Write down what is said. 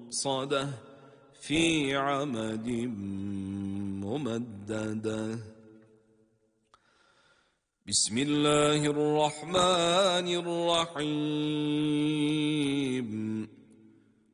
مؤصدة في عمد ممددة. بسم الله الرحمن الرحيم.